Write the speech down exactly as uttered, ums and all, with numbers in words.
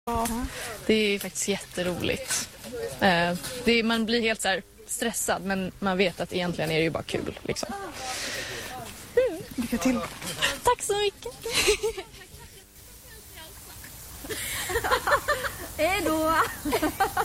Det är faktiskt jätteroligt. Eh, det är, man blir helt så här stressad, men man vet att egentligen är det ju bara kul. Liksom. Mm. Lycka till. Tack så mycket. Hej då.